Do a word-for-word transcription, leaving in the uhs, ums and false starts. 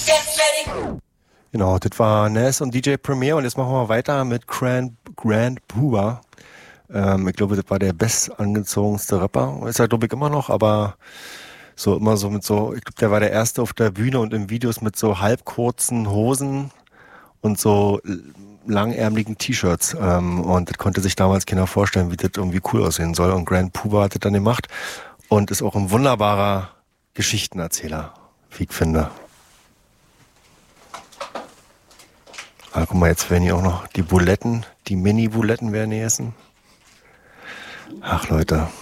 Genau, das war Nas und D J Premier und jetzt machen wir weiter mit Grand, Grand Puba. Ähm, ich glaube, das war der bestangezogenste Rapper. Ist er, glaube ich, immer noch, aber so immer so mit so, ich glaube, der war der Erste auf der Bühne und in Videos mit so halbkurzen Hosen und so langärmeligen T-Shirts. Ähm, und das konnte sich damals keiner vorstellen, wie das irgendwie cool aussehen soll. Und Grand Puba hat das dann gemacht und ist auch ein wunderbarer Geschichtenerzähler, wie ich finde. Ah, guck mal, jetzt werden hier auch noch die Buletten, die Mini-Buletten werden hier essen. Ach, Leute.